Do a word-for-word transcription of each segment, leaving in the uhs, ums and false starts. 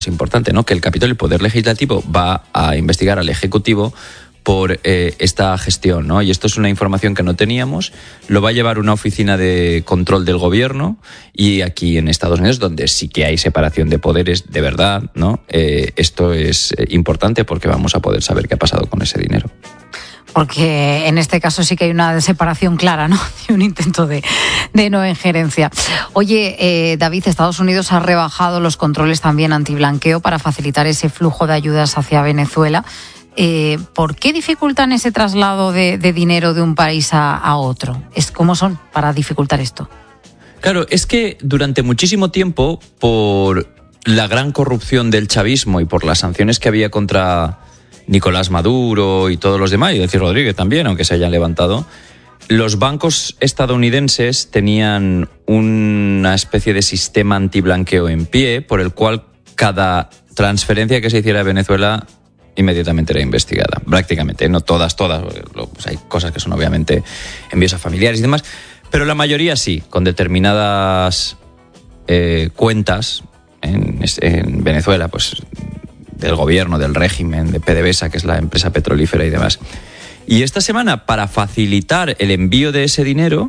es importante, ¿no? Que el Capitolio, el Poder Legislativo, va a investigar al Ejecutivo por eh, esta gestión, ¿no? Y esto es una información que no teníamos, lo va a llevar una oficina de control del gobierno, y aquí en Estados Unidos, donde sí que hay separación de poderes de verdad, ¿no? Eh, esto es importante porque vamos a poder saber qué ha pasado con ese dinero. Porque en este caso sí que hay una separación clara, ¿no? Y un intento de, de no injerencia. Oye, eh, David, Estados Unidos ha rebajado los controles también antiblanqueo para facilitar ese flujo de ayudas hacia Venezuela. Eh, ¿Por qué dificultan ese traslado de, de dinero de un país a, a otro? Es, ¿Cómo son para dificultar esto? Claro, es que durante muchísimo tiempo, por la gran corrupción del chavismo y por las sanciones que había contra Nicolás Maduro y todos los demás, y Delcy Rodríguez también, aunque se hayan levantado, los bancos estadounidenses tenían una especie de sistema antiblanqueo en pie, por el cual cada transferencia que se hiciera a Venezuela inmediatamente era investigada, prácticamente, no todas, todas, pues hay cosas que son obviamente envíos a familiares y demás, pero la mayoría sí, con determinadas eh, cuentas en, en Venezuela, pues del gobierno, del régimen, de PDVSA, que es la empresa petrolífera y demás. Y esta semana, para facilitar el envío de ese dinero,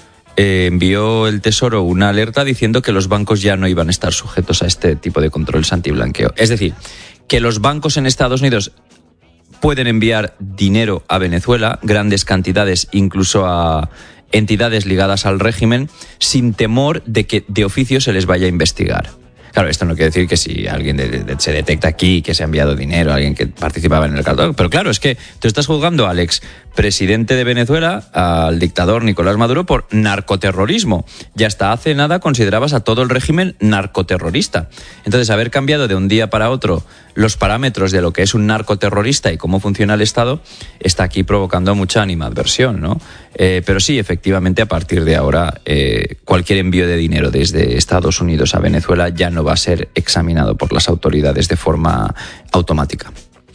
eh, envió el Tesoro una alerta diciendo que los bancos ya no iban a estar sujetos a este tipo de controles antiblanqueo. Es decir, que los bancos en Estados Unidos pueden enviar dinero a Venezuela, grandes cantidades, incluso a entidades ligadas al régimen, sin temor de que de oficio se les vaya a investigar. Claro, esto no quiere decir que si alguien de, de, se detecta aquí que se ha enviado dinero, alguien que participaba en el cartel, pero claro, es que tú estás juzgando al ex presidente de Venezuela, al dictador Nicolás Maduro, por narcoterrorismo. Ya hasta hace nada considerabas a todo el régimen narcoterrorista. Entonces, haber cambiado de un día para otro los parámetros de lo que es un narcoterrorista y cómo funciona el Estado está aquí provocando mucha animadversión, ¿no? Eh, pero sí, efectivamente, a partir de ahora, eh, cualquier envío de dinero desde Estados Unidos a Venezuela ya no va a ser examinado por las autoridades de forma automática.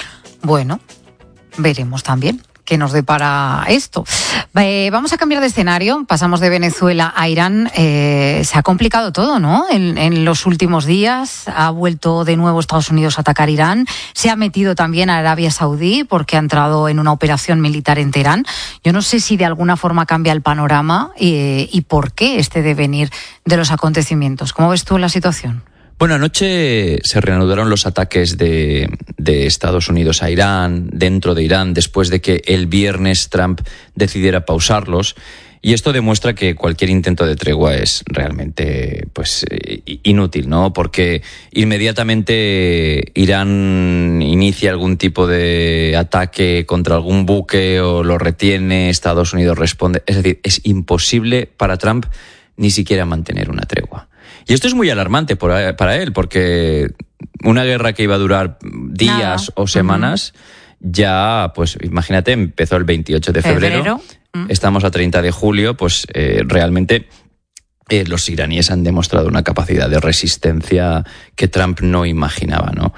Bueno, veremos también qué nos depara esto. Eh, vamos a cambiar de escenario. Pasamos de Venezuela a Irán. Eh, se ha complicado todo, ¿no? En, en los últimos días ha vuelto de nuevo Estados Unidos a atacar Irán. Se ha metido también a Arabia Saudí porque ha entrado en una operación militar en Teherán. Yo no sé si de alguna forma cambia el panorama eh, y por qué este devenir de los acontecimientos. ¿Cómo ves tú la situación? Bueno, anoche se reanudaron los ataques de, de Estados Unidos a Irán, dentro de Irán, después de que el viernes Trump decidiera pausarlos. Y esto demuestra que cualquier intento de tregua es realmente pues inútil, ¿no? Porque inmediatamente Irán inicia algún tipo de ataque contra algún buque o lo retiene, Estados Unidos responde. Es decir, es imposible para Trump ni siquiera mantener una tregua. Y esto es muy alarmante para él, porque una guerra que iba a durar días Nada. o semanas, uh-huh. ya, pues imagínate, empezó el veintiocho de febrero, febrero. Uh-huh. Estamos a treinta de julio, pues eh, realmente eh, los iraníes han demostrado una capacidad de resistencia que Trump no imaginaba, ¿no?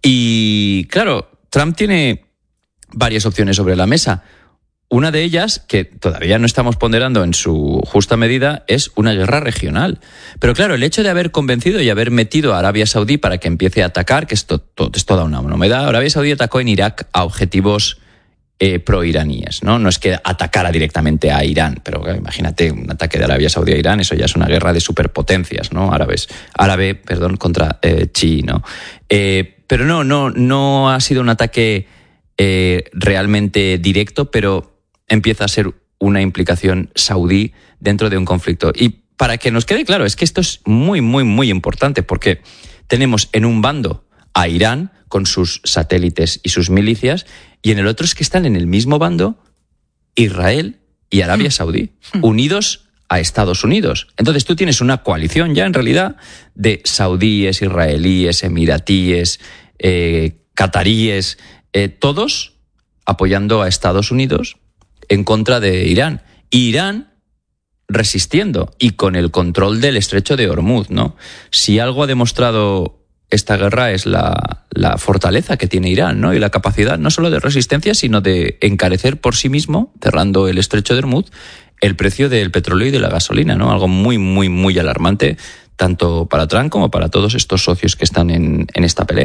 Y claro, Trump tiene varias opciones sobre la mesa. Una de ellas, que todavía no estamos ponderando en su justa medida, es una guerra regional. Pero claro, el hecho de haber convencido y haber metido a Arabia Saudí para que empiece a atacar, que esto es toda una novedad, Arabia Saudí atacó en Irak a objetivos eh, pro-iraníes, ¿no? No es que atacara directamente a Irán, pero claro, imagínate un ataque de Arabia Saudí a Irán, eso ya es una guerra de superpotencias, ¿no? Árabes, árabe, perdón, contra eh, chií, ¿no? Eh, pero no, no, no ha sido un ataque eh, realmente directo, pero empieza a ser una implicación saudí dentro de un conflicto. Y para que nos quede claro, es que esto es muy, muy, muy importante, porque tenemos en un bando a Irán con sus satélites y sus milicias, y en el otro es que están en el mismo bando Israel y Arabia Saudí, unidos a Estados Unidos. Entonces tú tienes una coalición ya, en realidad, de saudíes, israelíes, emiratíes, eh, cataríes, eh, todos apoyando a Estados Unidos en contra de Irán. Y Irán resistiendo y con el control del estrecho de Hormuz, ¿no? Si algo ha demostrado esta guerra es la, la fortaleza que tiene Irán, ¿no? Y la capacidad no solo de resistencia, sino de encarecer por sí mismo, cerrando el estrecho de Hormuz, el precio del petróleo y de la gasolina, ¿no? Algo muy, muy, muy alarmante. tanto para Trump como para todos estos socios que están en, en esta pelea.